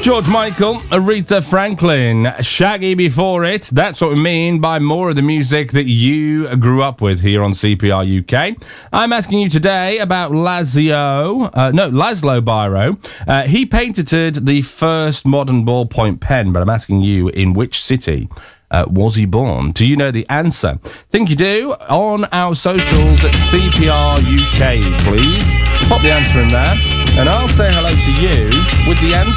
George Michael, Aretha Franklin, Shaggy before it. That's what we mean by more of the music that you grew up with here on CPR UK. I'm asking you today about Laszlo Biro. He patented the first modern ballpoint pen, but I'm asking you, in which city was he born? Do you know the answer? Think you do? On our socials at CPR UK, please. Pop the answer in there, and I'll say hello to you with the answer.